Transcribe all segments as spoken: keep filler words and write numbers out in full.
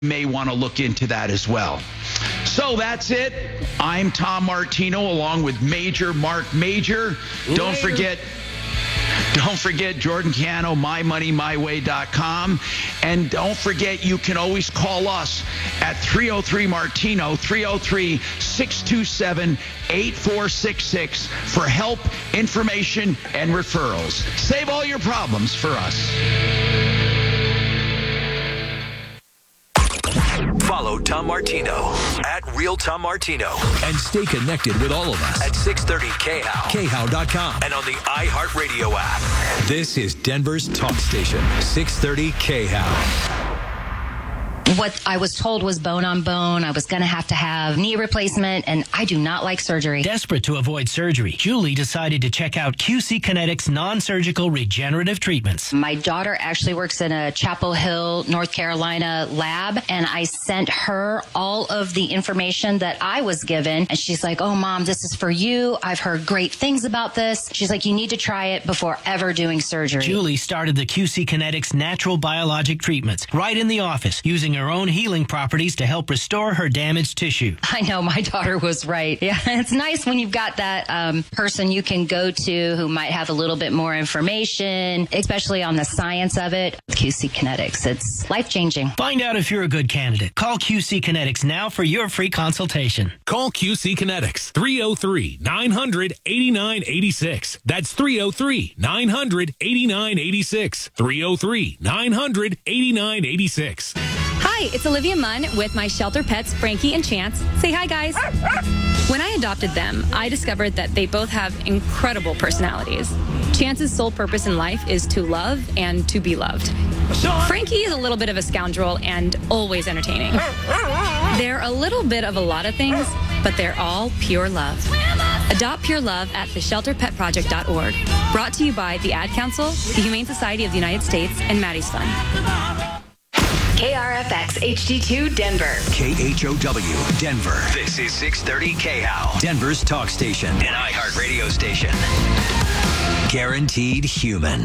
may want to look into that as well. So that's it. I'm Tom Martino along with Major Mark Major. Later. Don't forget Don't forget Jordan Cano, my money my way dot com. And don't forget, you can always call us at three oh three Martino, three oh three, six two seven, eight four six six for help, information, and referrals. Save all your problems for us. Follow Tom Martino at Real Tom Martino. And stay connected with all of us at six thirty K H O W. K H O W dot com. And on the iHeartRadio app. This is Denver's talk station, six thirty K H O W. What I was told was bone on bone. I was going to have to have knee replacement, and I do not like surgery. Desperate to avoid surgery, Julie decided to check out Q C Kinetics non-surgical regenerative treatments. My daughter actually works in a Chapel Hill, North Carolina lab, and I sent her all of the information that I was given, and she's like, oh, Mom, this is for you. I've heard great things about this. She's like, you need to try it before ever doing surgery. Julie started the Q C Kinetics natural biologic treatments right in the office, using her own healing properties to help restore her damaged tissue. I know, my daughter was right. Yeah, it's nice when you've got that um, person you can go to who might have a little bit more information, especially on the science of it. Q C Kinetics, it's life-changing. Find out if you're a good candidate. Call Q C Kinetics now for your free consultation. Call Q C Kinetics, three oh three, nine hundred, eighty-nine eighty-six. That's three oh three, nine hundred, eighty-nine eighty-six. three oh three, nine hundred, eighty-nine eighty-six. Hi, it's Olivia Munn with my shelter pets, Frankie and Chance. Say hi, guys. When I adopted them, I discovered that they both have incredible personalities. Chance's sole purpose in life is to love and to be loved. Frankie is a little bit of a scoundrel and always entertaining. They're a little bit of a lot of things, but they're all pure love. Adopt Pure Love at the shelter pet project dot org. Brought to you by the Ad Council, the Humane Society of the United States, and Maddie's Fund. K R F X H D two Denver. K H O W Denver. This is six thirty K H O W. Denver's talk station. An iHeartRadio station. Guaranteed human.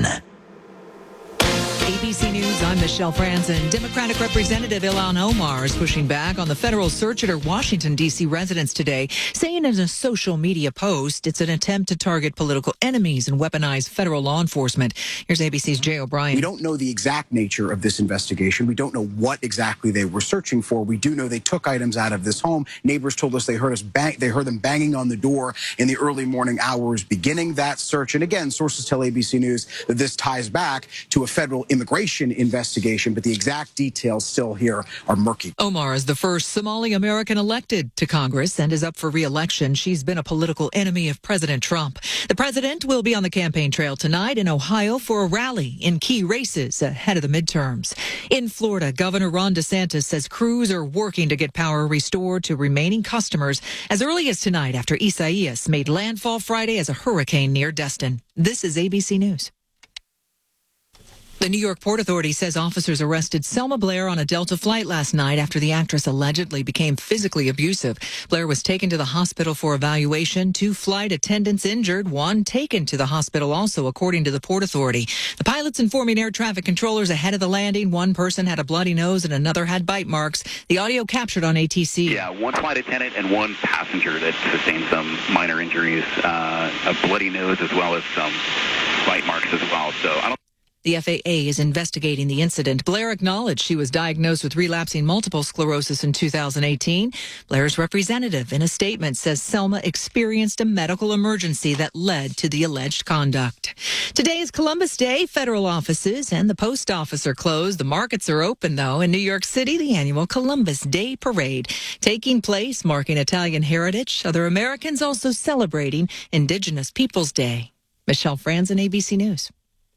A B C News, I'm Michelle Franzen. Democratic Representative Ilhan Omar is pushing back on the federal search at her Washington, D C residence today, saying in a social media post it's an attempt to target political enemies and weaponize federal law enforcement. Here's A B C's Jay O'Brien. We don't know the exact nature of this investigation. We don't know what exactly they were searching for. We do know they took items out of this home. Neighbors told us they heard us bang, they heard them banging on the door in the early morning hours beginning that search. And again, sources tell A B C News that this ties back to a federal immigration investigation, but the exact details still here are murky. Omar is the first Somali American elected to Congress and is up for re-election. She's been a political enemy of President Trump. The president will be on the campaign trail tonight in Ohio for a rally in key races ahead of the midterms. In Florida, Governor Ron DeSantis says crews are working to get power restored to remaining customers as early as tonight after Isaias made landfall Friday as a hurricane near Destin. This is A B C News. The New York Port Authority says officers arrested Selma Blair on a Delta flight last night after the actress allegedly became physically abusive. Blair was taken to the hospital for evaluation. Two flight attendants injured, one taken to the hospital also, according to the Port Authority. The pilots informing air traffic controllers ahead of the landing. One person had a bloody nose and another had bite marks. The audio captured on A T C. Yeah, one flight attendant and one passenger that sustained some minor injuries, uh, a bloody nose as well as some bite marks as well. So I don't The F A A is investigating the incident. Blair acknowledged she was diagnosed with relapsing multiple sclerosis in two thousand eighteen. Blair's representative in a statement says Selma experienced a medical emergency that led to the alleged conduct. Today is Columbus Day. Federal offices and the post office are closed. The markets are open, though. In New York City, the annual Columbus Day Parade taking place, marking Italian heritage. Other Americans also celebrating Indigenous Peoples Day. Michelle Franzen, A B C News.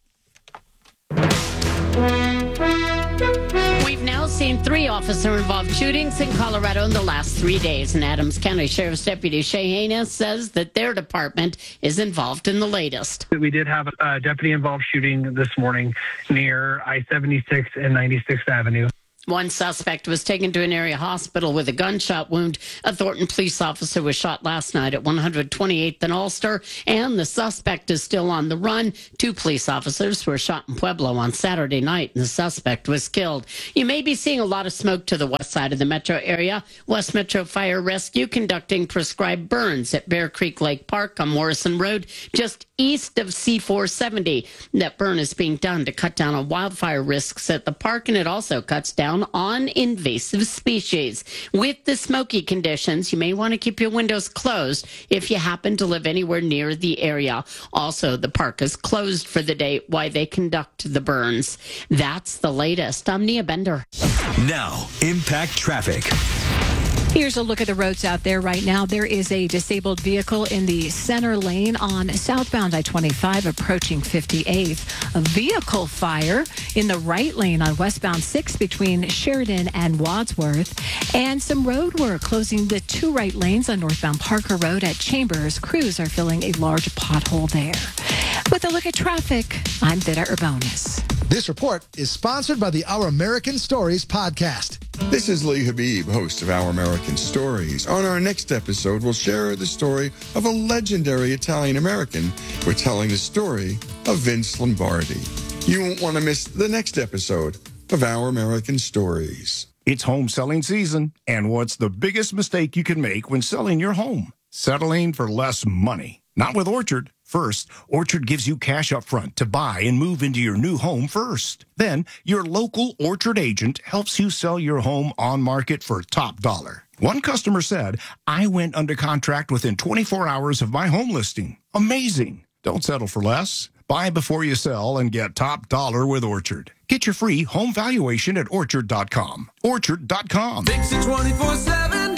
We've now seen three officer-involved shootings in Colorado in the last three days, and Adams County Sheriff's Deputy Shay Haynes says that their department is involved in the latest. We did have a deputy-involved shooting this morning near I seventy-six and ninety-sixth Avenue. One suspect was taken to an area hospital with a gunshot wound. A Thornton police officer was shot last night at one hundred twenty-eighth and Ulster, and the suspect is still on the run. Two police officers were shot in Pueblo on Saturday night, and the suspect was killed. You may be seeing a lot of smoke to the west side of the metro area. West Metro Fire Rescue conducting prescribed burns at Bear Creek Lake Park on Morrison Road, just east of C four seventy. That burn is being done to cut down on wildfire risks at the park, and it also cuts down on invasive species. With the smoky conditions, you may want to keep your windows closed if you happen to live anywhere near the area. Also, the park is closed for the day while they conduct the burns. That's the latest. I'm Nia Bender. Now, Impact Traffic. Here's a look at the roads out there right now. There is a disabled vehicle in the center lane on southbound I twenty-five approaching fifty-eighth. A vehicle fire in the right lane on westbound six between Sheridan and Wadsworth. And some road work closing the two right lanes on northbound Parker Road at Chambers. Crews are filling a large pothole there. With a look at traffic, I'm Vida Urbonis. This report is sponsored by the Our American Stories podcast. This is Lee Habib, host of Our American Stories. On our next episode, we'll share the story of a legendary Italian-American. We're telling the story of Vince Lombardi. You won't want to miss the next episode of Our American Stories. It's home selling season, and what's the biggest mistake you can make when selling your home? Settling for less money. Not with Orchard. First, Orchard gives you cash up front to buy and move into your new home first. Then, your local Orchard agent helps you sell your home on market for top dollar. One customer said, I went under contract within twenty-four hours of my home listing. Amazing. Don't settle for less. Buy before you sell and get top dollar with Orchard. Get your free home valuation at orchard dot com. orchard dot com. Fix it twenty-four seven.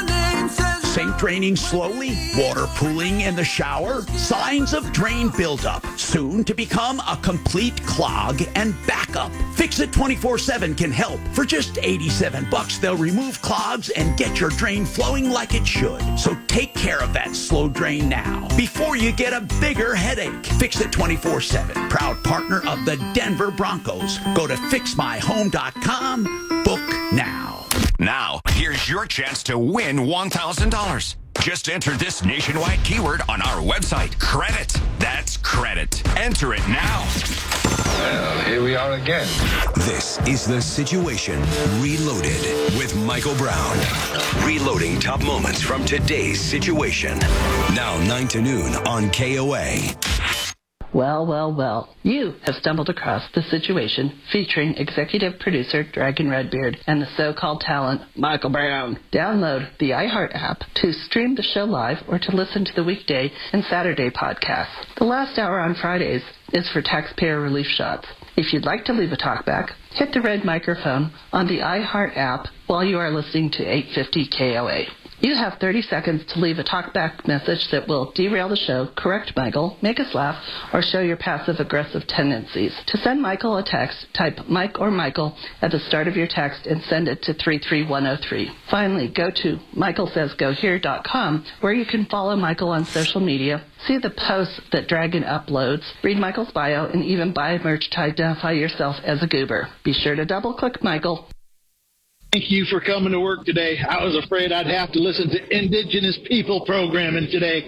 Sink draining slowly, water pooling in the shower, signs of drain buildup, soon to become a complete clog and backup. Fix It twenty-four seven can help. For just eighty-seven bucks, they'll remove clogs and get your drain flowing like it should. So take care of that slow drain now before you get a bigger headache. Fix It twenty-four seven, proud partner of the Denver Broncos. Go to fix my home dot com. Book now. Now, here's your chance to win one thousand dollars. Just enter this nationwide keyword on our website. Credit. That's credit. Enter it now. Well, here we are again. This is The Situation Reloaded with Michael Brown. Reloading top moments from today's situation. Now nine to noon on K O A. Well, well, well. You have stumbled across The Situation featuring executive producer Dragon Redbeard and the so-called talent Michael Brown. Download the iHeart app to stream the show live or to listen to the weekday and Saturday podcasts. The last hour on Fridays is for taxpayer relief shots. If you'd like to leave a talkback, hit the red microphone on the iHeart app while you are listening to eight fifty K O A. You have thirty seconds to leave a talkback message that will derail the show, correct Michael, make us laugh, or show your passive-aggressive tendencies. To send Michael a text, type Mike or Michael at the start of your text and send it to three three one oh three. Finally, go to michael says go here dot com where you can follow Michael on social media, see the posts that Dragon uploads, read Michael's bio, and even buy merch to identify yourself as a goober. Be sure to double-click Michael. Thank you for coming to work today. I was afraid I'd have to listen to Indigenous people programming today.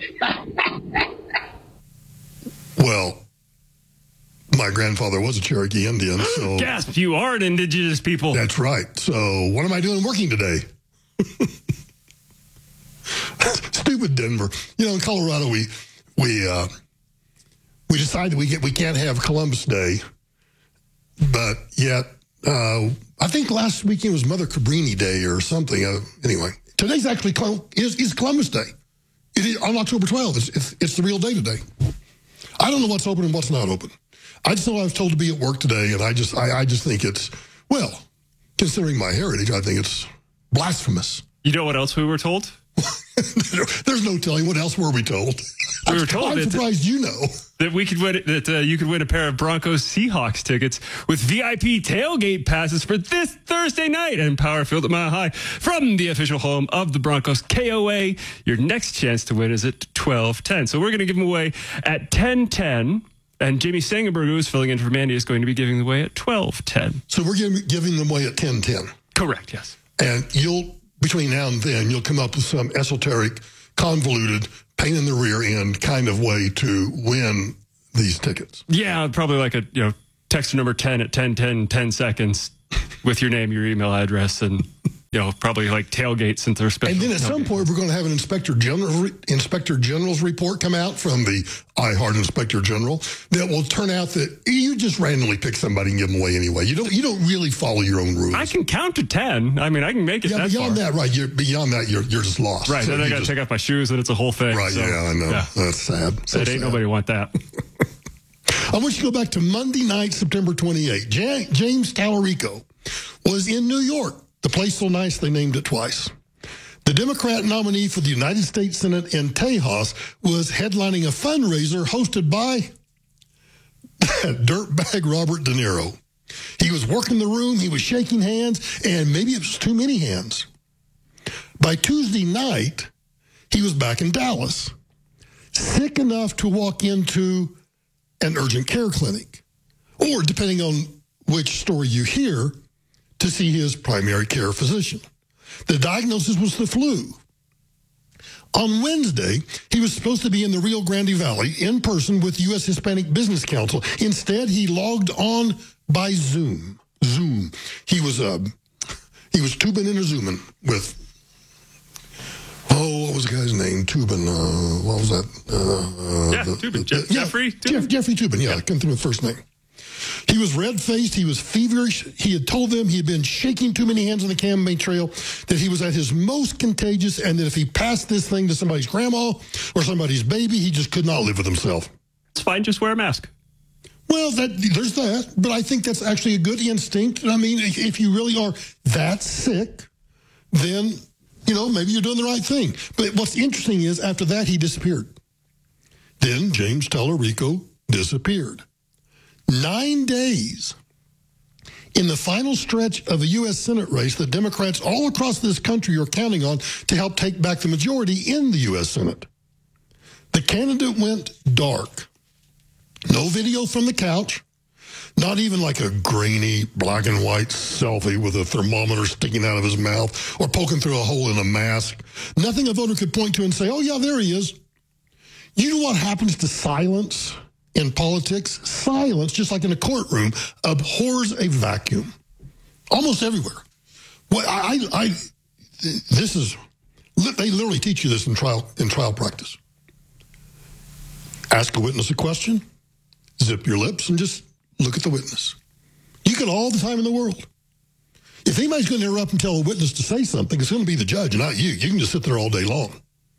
Well, my grandfather was a Cherokee Indian, so... Gasp, you are an Indigenous people. That's right. So what am I doing working today? Stupid Denver. You know, in Colorado, we we uh, we decided we get we can't have Columbus Day, but yet... Uh, I think last weekend was Mother Cabrini Day or something. Uh, anyway, today's actually is, is Columbus Day. It is on October twelfth. It's, it's, it's the real day today. I don't know what's open and what's not open. I just know I was told to be at work today, and I just I, I just think it's, well, considering my heritage, I think it's blasphemous. You know what else we were told? There's no telling what else were we told. We were told I'm that, surprised you know that we could win that uh, you could win a pair of Broncos Seahawks tickets with V I P tailgate passes for this Thursday night in Power Field at Mile High from the official home of the Broncos, K O A. Your next chance to win is at twelve ten. So we're going to give them away at ten ten. And Jamie Stangenberg, who is filling in for Mandy, is going to be giving away at twelve ten. So we're giving, giving them away at ten ten. Correct, yes. And you'll, between now and then, you'll come up with some esoteric, convoluted, pain in the rear end kind of way to win these tickets. Yeah, probably like a, you know, text number ten at ten ten, ten seconds with your name, your email address, and, you know, probably like tailgate since they're special. And then at tailgate. some point, we're going to have an Inspector General, Inspector General's report come out from the iHeart Inspector General that will turn out that you just randomly pick somebody and give them away anyway. You don't you don't really follow your own rules. I can count to ten. I mean, I can make it yeah, that beyond far. that, right. You're, beyond that, you're you're just lost. Right, so then I got to just, take off my shoes, and it's a whole thing. Right, so, yeah, I know. Yeah. That's sad. So it sad. ain't nobody want that. I want you to go back to Monday night, September twenty-eighth. Ja- James Tallarico was in New York. The place so nice they named it twice. The Democrat nominee for the United States Senate in Tejas was headlining a fundraiser hosted by dirtbag Robert De Niro. He was working the room, he was shaking hands, and maybe it was too many hands. By Tuesday night, he was back in Dallas, sick enough to walk into an urgent care clinic, or depending on which story you hear, to see his primary care physician. The diagnosis was the flu. On Wednesday, he was supposed to be in the Rio Grande Valley in person with U S Hispanic Business Council. Instead, he logged on by Zoom. Zoom. He was uh, he was tubing and a zooming with, oh, what was the guy's name? Tubin. Uh, what was that? Uh, yeah, the, Tubin. The, Jeff, yeah, Jeffrey Tubin. Jeff, Jeffrey Tubin, yeah, I couldn't think of the first name. He was red-faced. He was feverish. He had told them he had been shaking too many hands on the campaign trail, that he was at his most contagious, and that if he passed this thing to somebody's grandma or somebody's baby, he just could not live with himself. It's fine. Just wear a mask. Well, that, there's that. But I think that's actually a good instinct. I mean, if you really are that sick, then, you know, maybe you're doing the right thing. But what's interesting is after that, he disappeared. Then James Tallarico disappeared. Nine days in the final stretch of a U S Senate race that Democrats all across this country are counting on to help take back the majority in the U S Senate. The candidate went dark. No video from the couch, not even like a grainy black and white selfie with a thermometer sticking out of his mouth or poking through a hole in a mask. Nothing a voter could point to and say, oh, yeah, there he is. You know what happens to silence in politics? Silence, just like in a courtroom, abhors a vacuum. Almost everywhere. Well, I, I, this is, they literally teach you this in trial in trial practice. Ask a witness a question, zip your lips, and just look at the witness. You get all the time in the world. If anybody's going to interrupt and tell a witness to say something, it's going to be the judge, not you. You can just sit there all day long.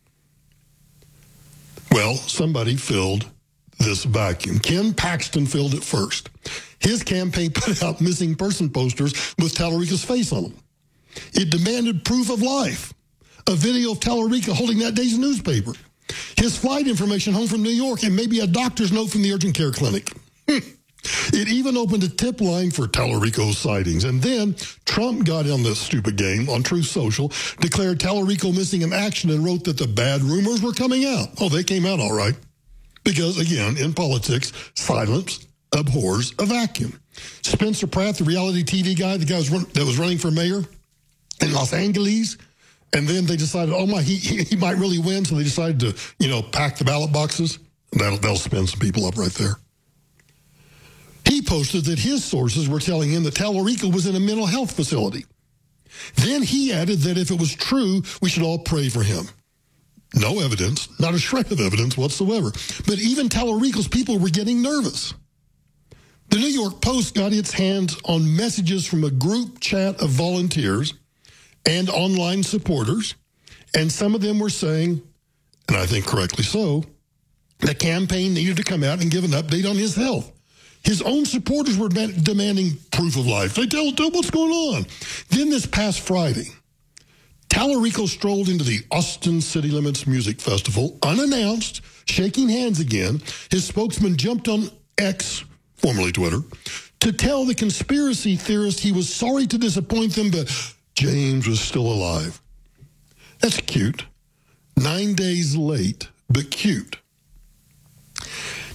Well, somebody filled this vacuum. Ken Paxton filled it first. His campaign put out missing person posters with Tallarico's face on them. It demanded proof of life, a video of Tallarico holding that day's newspaper, his flight information home from New York, and maybe a doctor's note from the urgent care clinic. It even opened a tip line for Tallarico's sightings. And then Trump got on this stupid game on Truth Social, declared Tallarico missing in action, and wrote that the bad rumors were coming out. Oh, they came out all right. Because, again, in politics, silence abhors a vacuum. Spencer Pratt, the reality T V guy, the guy was run, that was running for mayor in Los Angeles, and then they decided, oh, my, he, he, he might really win, so they decided to, you know, pack the ballot boxes. That'll, that'll spin some people up right there. He posted that his sources were telling him that Tallarico was in a mental health facility. Then he added that if it was true, we should all pray for him. No evidence, not a shred of evidence whatsoever. But even Tallarico's people were getting nervous. The New York Post got its hands on messages from a group chat of volunteers and online supporters, and some of them were saying, and I think correctly so, the campaign needed to come out and give an update on his health. His own supporters were demanding proof of life. They tell him what's going on. Then this past Friday, Tallarico strolled into the Austin City Limits Music Festival, unannounced, shaking hands again. His spokesman jumped on X, formerly Twitter, to tell the conspiracy theorist he was sorry to disappoint them, but James was still alive. That's cute. Nine days late, but cute. Now,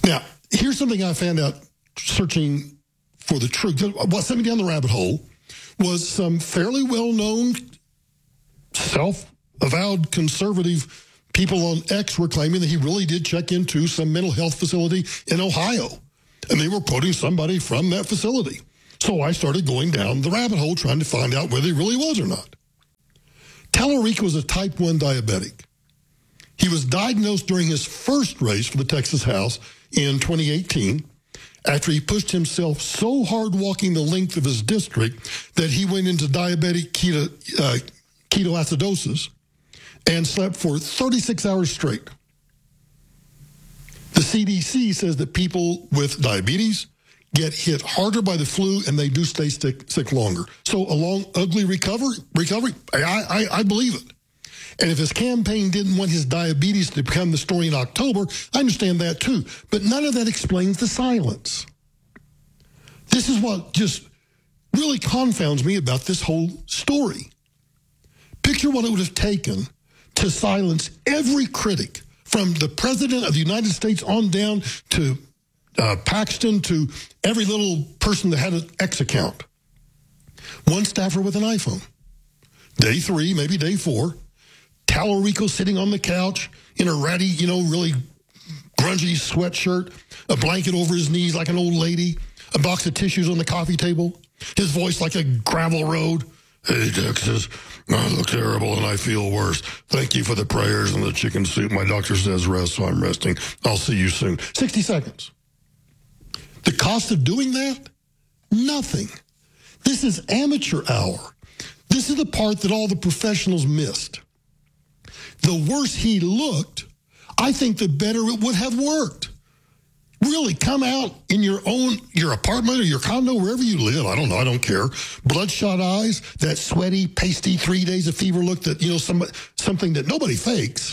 here's something I found out searching for the truth. What sent me down the rabbit hole was some fairly well-known, self-avowed conservative people on X were claiming that he really did check into some mental health facility in Ohio. And they were quoting somebody from that facility. So I started going down the rabbit hole trying to find out whether he really was or not. Tallarico was a type one diabetic. He was diagnosed during his first race for the Texas House in twenty eighteen after he pushed himself so hard walking the length of his district that he went into diabetic keto, uh, ketoacidosis and slept for thirty-six hours straight. The C D C says that people with diabetes get hit harder by the flu and they do stay sick, sick longer. So a long, ugly recovery, recovery I, I, I believe it. And if his campaign didn't want his diabetes to become the story in October, I understand that too. But none of that explains the silence. This is what just really confounds me about this whole story. Picture what it would have taken to silence every critic, from the president of the United States on down to uh, Paxton, to every little person that had an X account. One staffer with an iPhone. Day three, maybe day four, Tallarico sitting on the couch in a ratty, you know, really grungy sweatshirt, a blanket over his knees like an old lady, a box of tissues on the coffee table, his voice like a gravel road. Hey, Texas, I look terrible and I feel worse. Thank you for the prayers and the chicken soup. My doctor says rest, so I'm resting. I'll see you soon. sixty seconds. The cost of doing that? Nothing. This is amateur hour. This is the part that all the professionals missed. The worse he looked, I think the better it would have worked. Really, come out in your own, your apartment or your condo, wherever you live. I don't know. I don't care. Bloodshot eyes, that sweaty, pasty, three days of fever look that, you know, some, something that nobody fakes.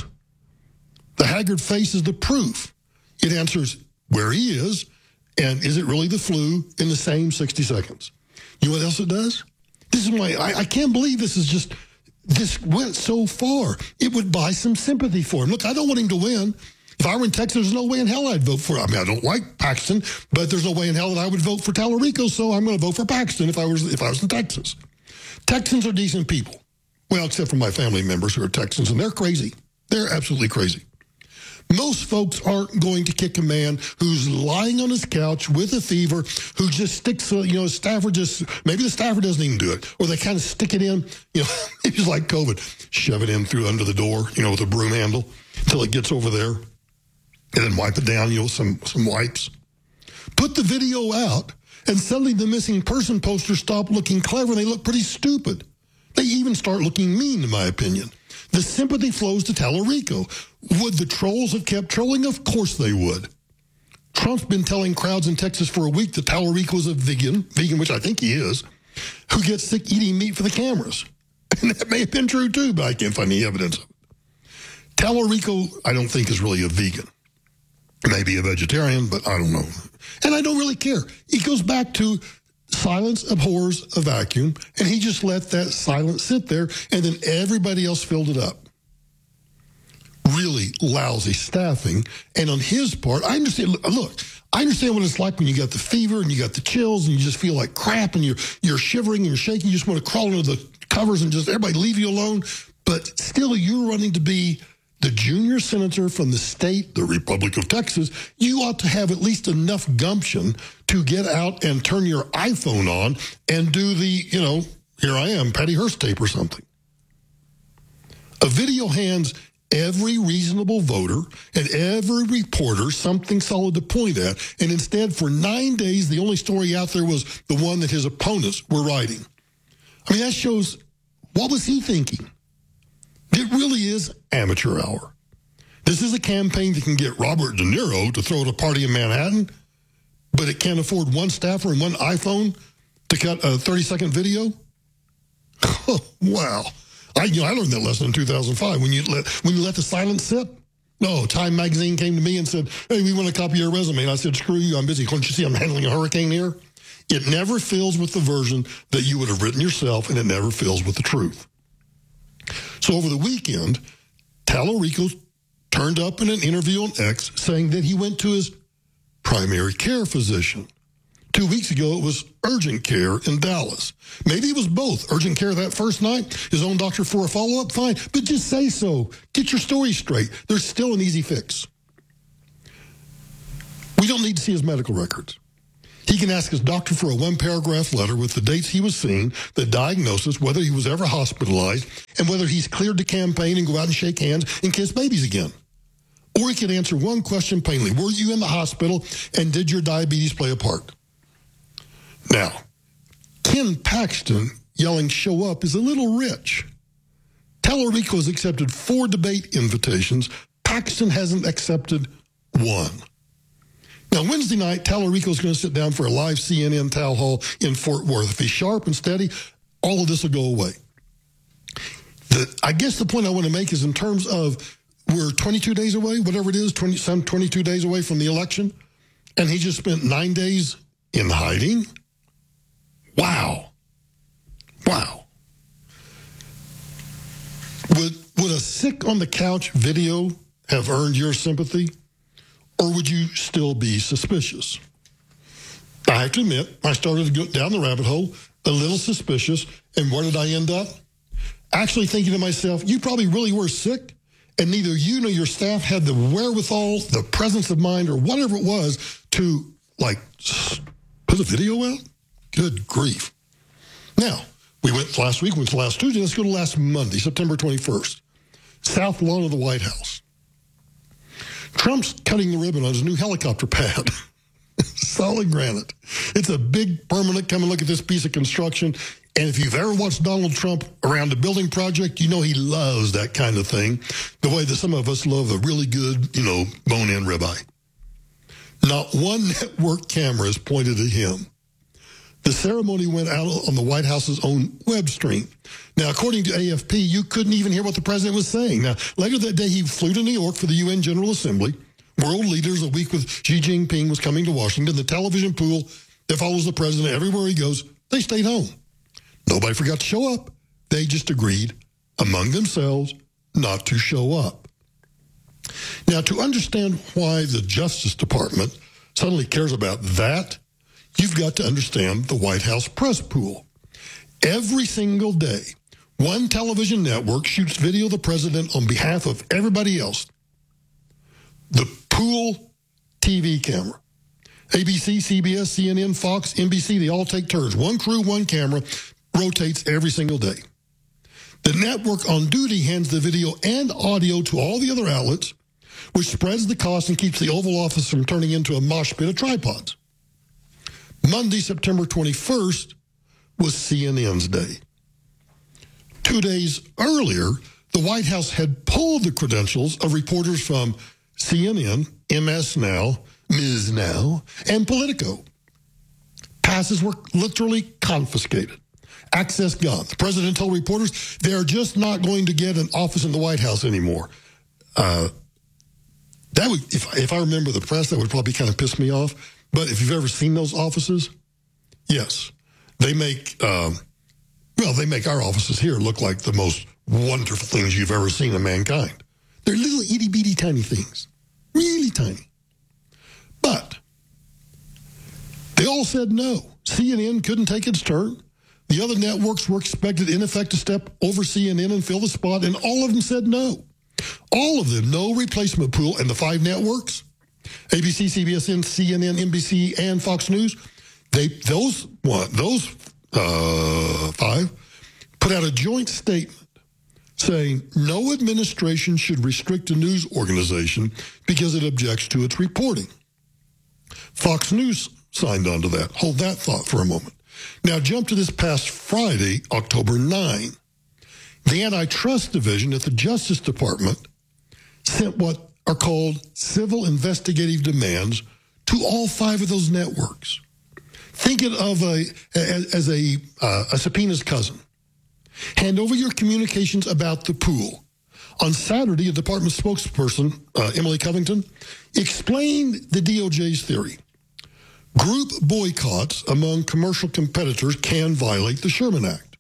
The haggard face is the proof. It answers where he is and is it really the flu in the same sixty seconds. You know what else it does? This is why I, I can't believe this is just, this went so far. It would buy some sympathy for him. Look, I don't want him to win. If I were in Texas, there's no way in hell I'd vote for him. I mean, I don't like Paxton, but there's no way in hell that I would vote for Tallarico, so I'm going to vote for Paxton if I was if I was in Texas. Texans are decent people. Well, except for my family members who are Texans, and they're crazy. They're absolutely crazy. Most folks aren't going to kick a man who's lying on his couch with a fever, who just sticks, a, you know, staffer just, maybe the staffer doesn't even do it, or they kind of stick it in, you know, it's like COVID, shove it in through under the door, you know, with a broom handle until it gets over there. And then wipe it down, you know, some, some wipes. Put the video out, and suddenly the missing person posters stop looking clever, and they look pretty stupid. They even start looking mean, in my opinion. The sympathy flows to Tallarico. Would the trolls have kept trolling? Of course they would. Trump's been telling crowds in Texas for a week that Tallarico is a vegan, vegan, which I think he is, who gets sick eating meat for the cameras. And that may have been true, too, but I can't find any evidence of it. Tallarico, I don't think, is really a vegan. Maybe a vegetarian, but I don't know. And I don't really care. It goes back to silence abhors a vacuum, and he just let that silence sit there, and then everybody else filled it up. Really lousy staffing. And on his part, I understand, look, I understand what it's like when you got the fever and you got the chills and you just feel like crap and you're, you're shivering and you're shaking. You just want to crawl under the covers and just everybody leave you alone. But still, you're running to be the junior senator from the state, the Republic of Texas. You ought to have at least enough gumption to get out and turn your iPhone on and do the, you know, here I am, Patty Hearst tape or something. A video hands every reasonable voter and every reporter something solid to point at, and instead for nine days, the only story out there was the one that his opponents were writing. I mean, that shows, what was he thinking? It really is amateur hour. This is a campaign that can get Robert De Niro to throw at a party in Manhattan, but it can't afford one staffer and one iPhone to cut a thirty-second video? Oh, wow. I, you know, I learned that lesson in two thousand five. When you let when you let the silence sit, no, Time Magazine came to me and said, hey, we want to copy your resume. And I said, screw you, I'm busy. Can't you see I'm handling a hurricane here? It never fills with the version that you would have written yourself, and it never fills with the truth. So over the weekend, Tallarico turned up in an interview on X saying that he went to his primary care physician. Two weeks ago, it was urgent care in Dallas. Maybe it was both. Urgent care that first night, his own doctor for a follow-up, fine. But just say so. Get your story straight. There's still an easy fix. We don't need to see his medical records. He can ask his doctor for a one-paragraph letter with the dates he was seen, the diagnosis, whether he was ever hospitalized, and whether he's cleared to campaign and go out and shake hands and kiss babies again. Or he can answer one question plainly. Were you in the hospital, and did your diabetes play a part? Now, Ken Paxton yelling show up is a little rich. Tallarico has accepted four debate invitations. Paxton hasn't accepted one. Now, Wednesday night, Tallarico is going to sit down for a live C N N town hall in Fort Worth. If he's sharp and steady, all of this will go away. The, I guess the point I want to make is in terms of we're twenty-two days away, whatever it is, twenty, some twenty-two days away from the election, and he just spent nine days in hiding. Wow. Wow. Would, would a sick on the couch video have earned your sympathy? Or would you still be suspicious? I have to admit, I started to go down the rabbit hole, a little suspicious, and where did I end up? Actually thinking to myself, you probably really were sick, and neither you nor your staff had the wherewithal, the presence of mind, or whatever it was to, like, put a video out? Good grief. Now, we went last week, went to last Tuesday, let's go to last Monday, September twenty-first. South lawn of the White House. Trump's cutting the ribbon on his new helicopter pad. Solid granite. It's a big, permanent, come and look at this piece of construction. And if you've ever watched Donald Trump around a building project, you know he loves that kind of thing, the way that some of us love a really good, you know, bone-in ribeye. Not one network camera is pointed at him. The ceremony went out on the White House's own web stream. Now, according to A F P, you couldn't even hear what the president was saying. Now, later that day, he flew to New York for the U N General Assembly. World leaders, a week with Xi Jinping, was coming to Washington. The television pool that follows the president everywhere he goes, they stayed home. Nobody forgot to show up. They just agreed among themselves not to show up. Now, to understand why the Justice Department suddenly cares about that, you've got to understand the White House press pool. Every single day, one television network shoots video of the president on behalf of everybody else. The pool T V camera. A B C, C B S, C N N, Fox, N B C, they all take turns. One crew, one camera, rotates every single day. The network on duty hands the video and audio to all the other outlets, which spreads the cost and keeps the Oval Office from turning into a mosh pit of tripods. Monday, September twenty-first, was C N N's day. Two days earlier, the White House had pulled the credentials of reporters from C N N, M S Now, Miz Now, and Politico. Passes were literally confiscated. Access gone. The president told reporters they're just not going to get an office in the White House anymore. Uh, that would, if, if I remember the press, that would probably kind of piss me off. But if you've ever seen those offices, yes, they make, um, well, they make our offices here look like the most wonderful things you've ever seen in mankind. They're little itty-bitty tiny things, really tiny. But they all said no. C N N couldn't take its turn. The other networks were expected, in effect, to step over C N N and fill the spot, and all of them said no. All of them, no replacement pool, and the five networks, A B C, C B S N, C N N, N B C, and Fox News, they those what those uh, five put out a joint statement saying no administration should restrict a news organization because it objects to its reporting. Fox News signed on to that. Hold that thought for a moment. Now jump to this past Friday, October ninth. The Antitrust Division at the Justice Department sent what are called civil investigative demands to all five of those networks. Think it of a as a, uh, a subpoena's cousin. Hand over your communications about the pool. On Saturday, a department spokesperson, uh, Emily Covington, explained the D O J's theory. Group boycotts among commercial competitors can violate the Sherman Act.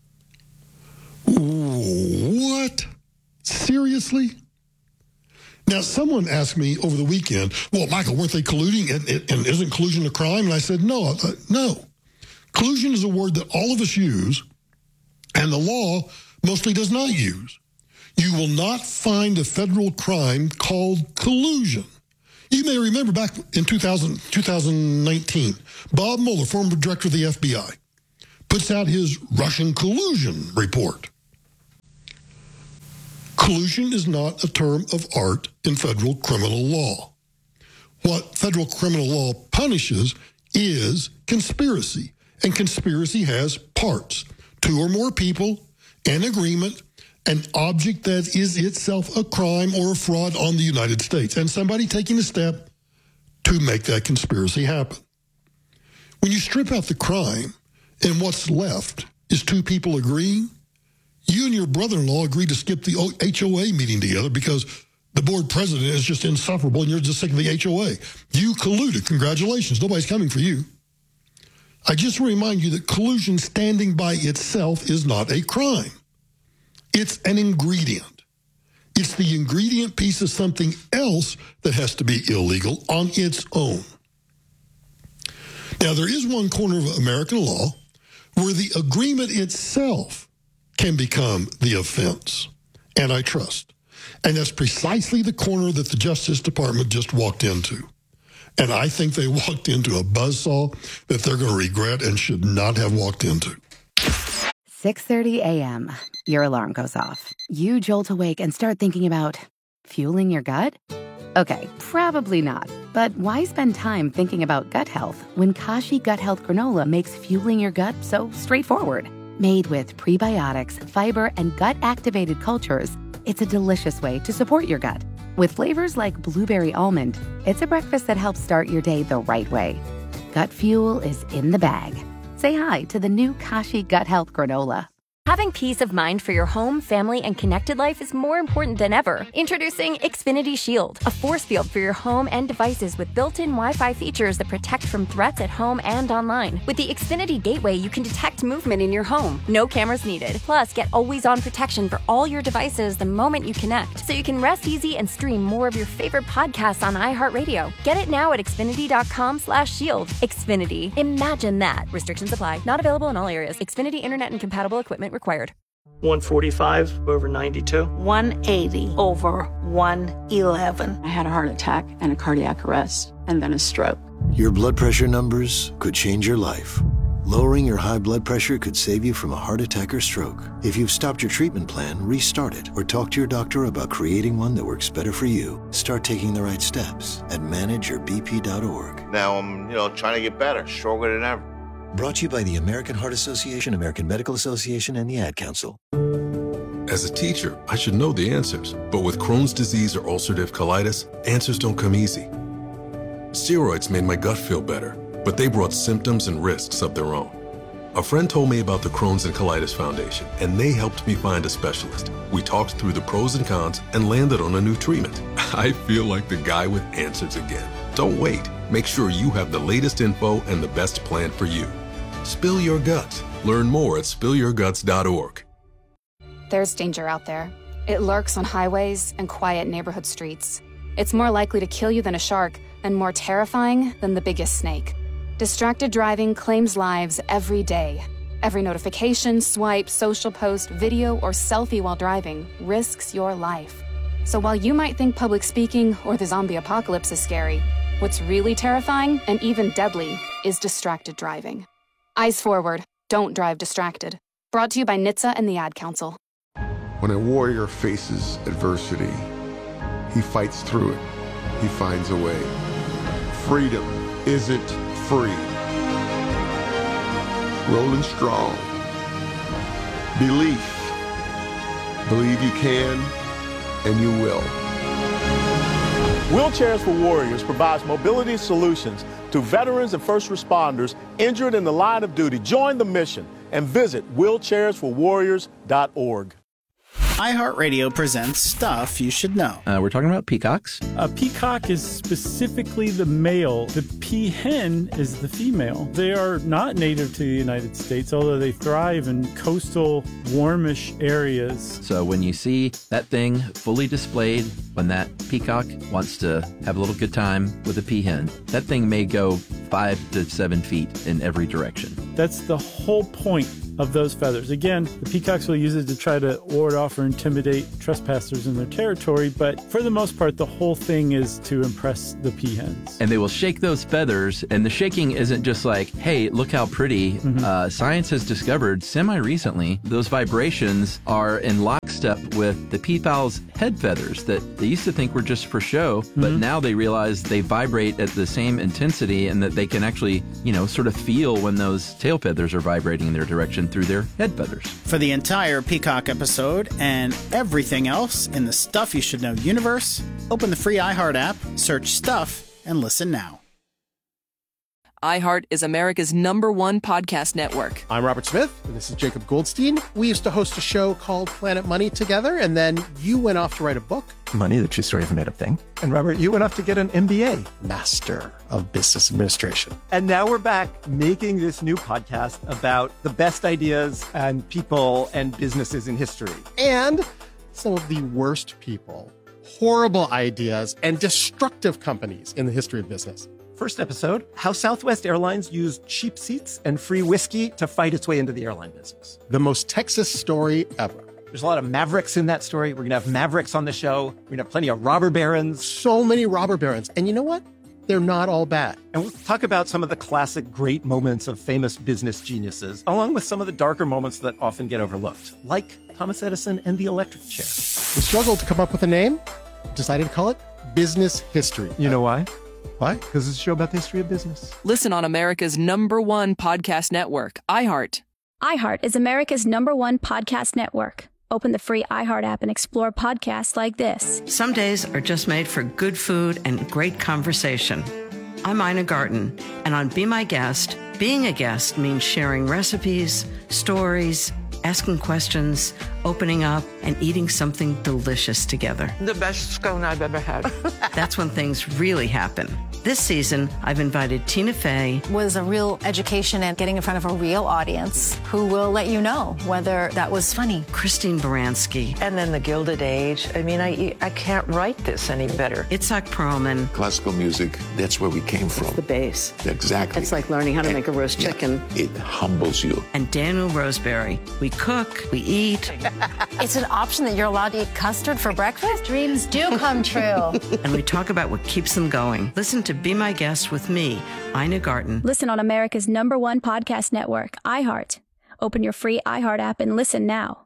What? Seriously? Now, someone asked me over the weekend, well, Michael, weren't they colluding? And, and isn't collusion a crime? And I said, no, uh, no. Collusion is a word that all of us use, and the law mostly does not use. You will not find a federal crime called collusion. You may remember back in two thousand, twenty nineteen, Bob Mueller, former director of the F B I, puts out his Russian collusion report. Collusion is not a term of art in federal criminal law. What federal criminal law punishes is conspiracy, and conspiracy has parts: two or more people, an agreement, an object that is itself a crime or a fraud on the United States, and somebody taking a step to make that conspiracy happen. When you strip out the crime and what's left is two people agreeing, you and your brother-in-law agreed to skip the H O A meeting together because the board president is just insufferable and you're just sick of the H O A. You colluded. Congratulations. Nobody's coming for you. I just remind you that collusion standing by itself is not a crime. It's an ingredient. It's the ingredient piece of something else that has to be illegal on its own. Now, there is one corner of American law where the agreement itself can become the offense, antitrust. And that's precisely the corner that the Justice Department just walked into. And I think they walked into a buzzsaw that they're going to regret and should not have walked into. six thirty a.m. Your alarm goes off. You jolt awake and start thinking about fueling your gut? Okay, probably not. But why spend time thinking about gut health when Kashi Gut Health Granola makes fueling your gut so straightforward? Made with prebiotics, fiber, and gut-activated cultures, it's a delicious way to support your gut. With flavors like blueberry almond, it's a breakfast that helps start your day the right way. Gut fuel is in the bag. Say hi to the new Kashi Gut Health Granola. Having peace of mind for your home, family, and connected life is more important than ever. Introducing Xfinity Shield, a force field for your home and devices with built-in Wi-Fi features that protect from threats at home and online. With the Xfinity Gateway, you can detect movement in your home. No cameras needed. Plus, get always-on protection for all your devices the moment you connect, so you can rest easy and stream more of your favorite podcasts on iHeartRadio. Get it now at Xfinity.com slash shield. Xfinity. Imagine that. Restrictions apply. Not available in all areas. Xfinity Internet and compatible equipment required. one forty-five over ninety-two. one eighty over one eleven. I had a heart attack and a cardiac arrest and then a stroke. Your blood pressure numbers could change your life. Lowering your high blood pressure could save you from a heart attack or stroke. If you've stopped your treatment plan, restart it or talk to your doctor about creating one that works better for you. Start taking the right steps at manage your b p dot org. Now I'm, you know, trying to get better, stronger than ever. Brought to you by the American Heart Association, American Medical Association, and the Ad Council. As a teacher, I should know the answers. But with Crohn's disease or ulcerative colitis, answers don't come easy. Steroids made my gut feel better, but they brought symptoms and risks of their own. A friend told me about the Crohn's and Colitis Foundation, and they helped me find a specialist. We talked through the pros and cons and landed on a new treatment. I feel like the guy with answers again. Don't wait. Make sure you have the latest info and the best plan for you. Spill your guts. Learn more at spill your guts dot org. There's danger out there. It lurks on highways and quiet neighborhood streets. It's more likely to kill you than a shark and more terrifying than the biggest snake. Distracted driving claims lives every day. Every notification, swipe, social post, video, or selfie while driving risks your life. So while you might think public speaking or the zombie apocalypse is scary, what's really terrifying and even deadly is distracted driving. Eyes forward. Don't drive distracted. Brought to you by N H T S A and the Ad Council. When a warrior faces adversity, he fights through it. He finds a way. Freedom isn't free. Rolling strong. Belief. Believe you can, and you will. Wheelchairs for Warriors provides mobility solutions to veterans and first responders injured in the line of duty. Join the mission and visit wheelchairs for warriors dot org. iHeartRadio presents Stuff You Should Know. Uh, we're talking about peacocks. A peacock is specifically the male. The peahen is the female. They are not native to the United States, although they thrive in coastal, warmish areas. So when you see that thing fully displayed, when that peacock wants to have a little good time with a peahen, that thing may go five to seven feet in every direction. That's the whole point of those feathers. Again, the peacocks will use it to try to ward off or intimidate trespassers in their territory, but for the most part, the whole thing is to impress the peahens. And they will shake those feathers, and the shaking isn't just like, hey, look how pretty. Mm-hmm. Uh, science has discovered semi-recently those vibrations are in lockstep with the peafowl's head feathers that they used to think were just for show, mm-hmm. but now they realize they vibrate at the same intensity and that they can actually, you know, sort of feel when those tail feathers are vibrating in their direction through their head feathers. For the entire Peacock episode and everything else in the Stuff You Should Know universe, open the free iHeart app, search Stuff, and listen now. iHeart is America's number one podcast network. I'm Robert Smith, and this is Jacob Goldstein. We used to host a show called Planet Money together, and then you went off to write a book. Money, the true story of a made-up thing. And Robert, you went off to get an M B A. Master of Business Administration. And now we're back making this new podcast about the best ideas and people and businesses in history. And some of the worst people, horrible ideas, and destructive companies in the history of business. First episode, how Southwest Airlines used cheap seats and free whiskey to fight its way into the airline business. The most Texas story ever. There's a lot of mavericks in that story. We're going to have mavericks on the show. We're going to have plenty of robber barons. So many robber barons. And you know what? They're not all bad. And we'll talk about some of the classic great moments of famous business geniuses, along with some of the darker moments that often get overlooked, like Thomas Edison and the electric chair. We struggled to come up with a name, decided to call it Business History. You know why? Why? Because it's a show about the history of business. Listen on America's number one podcast network, iHeart. iHeart is America's number one podcast network. Open the free iHeart app and explore podcasts like this. Some days are just made for good food and great conversation. I'm Ina Garten, and on Be My Guest, being a guest means sharing recipes, stories, asking questions, opening up, and eating something delicious together. The best scone I've ever had. That's when things really happen. This season, I've invited Tina Fey. Was a real education and getting in front of a real audience who will let you know whether that was funny. Christine Baranski. And then the Gilded Age. I mean, I I can't write this any better. Itzhak Perlman. Classical music, that's where we came from. It's the base. Exactly. It's like learning how to and, make a roast yeah, chicken. It humbles you. And Daniel Roseberry. We cook, we eat. It's an option that you're allowed to eat custard for breakfast? Dreams do come true. And we talk about what keeps them going. Listen to Be My Guest with me, Ina Garten. Listen on America's number one podcast network, iHeart. Open your free iHeart app and listen now.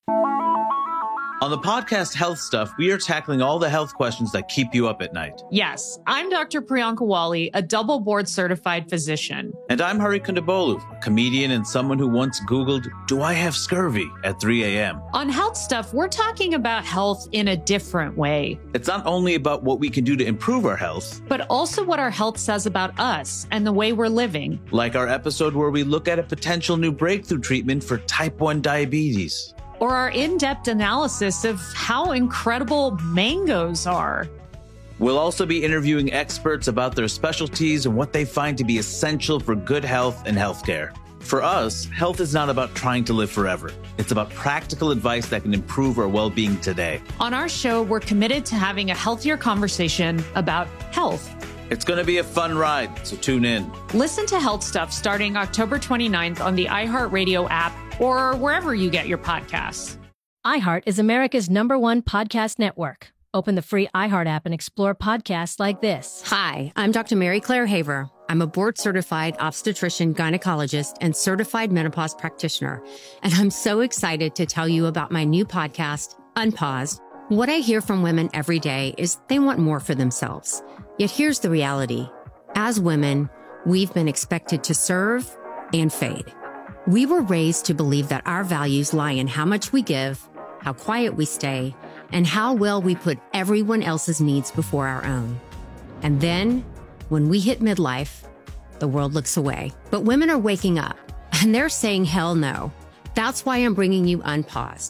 On the podcast Health Stuff, we are tackling all the health questions that keep you up at night. Yes, I'm Doctor Priyanka Wali, a double board certified physician. And I'm Hari Kondabolu, a comedian and someone who once Googled, do I have scurvy at three a.m. On Health Stuff, we're talking about health in a different way. It's not only about what we can do to improve our health, but also what our health says about us and the way we're living. Like our episode where we look at a potential new breakthrough treatment for type one diabetes. Or our in-depth analysis of how incredible mangoes are. We'll also be interviewing experts about their specialties and what they find to be essential for good health and healthcare. For us, health is not about trying to live forever. It's about practical advice that can improve our well-being today. On our show, we're committed to having a healthier conversation about health. It's going to be a fun ride, so tune in. Listen to Health Stuff starting October twenty-ninth on the iHeartRadio app or wherever you get your podcasts. iHeart is America's number one podcast network. Open the free iHeart app and explore podcasts like this. Hi, I'm Doctor Mary Claire Haver. I'm a board-certified obstetrician, gynecologist, and certified menopause practitioner. And I'm so excited to tell you about my new podcast, Unpaused. What I hear from women every day is they want more for themselves. Yet here's the reality. As women, we've been expected to serve and fade. We were raised to believe that our values lie in how much we give, how quiet we stay, and how well we put everyone else's needs before our own. And then, when we hit midlife, the world looks away. But women are waking up, and they're saying hell no. That's why I'm bringing you Unpaused.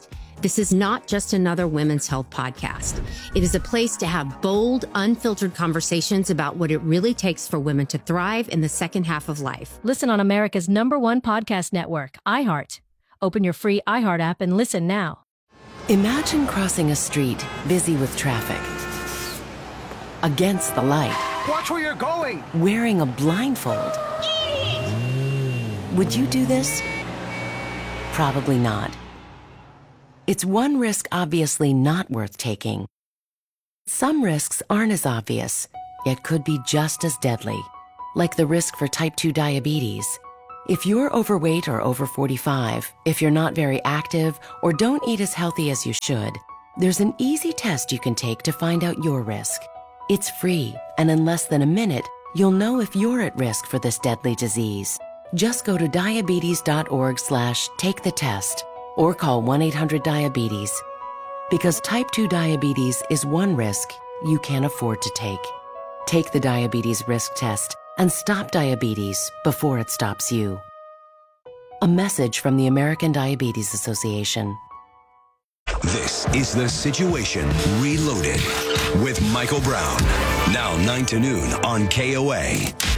This is not just another women's health podcast. It is a place to have bold, unfiltered conversations about what it really takes for women to thrive in the second half of life. Listen on America's number one podcast network, iHeart. Open your free iHeart app and listen now. Imagine crossing a street busy with traffic. Against the light. Watch where you're going! Wearing a blindfold. Would you do this? Probably not. It's one risk obviously not worth taking. Some risks aren't as obvious, yet could be just as deadly, like the risk for type two diabetes. If you're overweight or over forty-five, if you're not very active, or don't eat as healthy as you should, there's an easy test you can take to find out your risk. It's free, and in less than a minute, you'll know if you're at risk for this deadly disease. Just go to diabetes.org slash take the test or call one eight hundred diabetes. Because type two diabetes is one risk you can't afford to take. Take the diabetes risk test and stop diabetes before it stops you. A message from the American Diabetes Association. This is The Situation Reloaded with Michael Brown. Now nine to noon on K O A.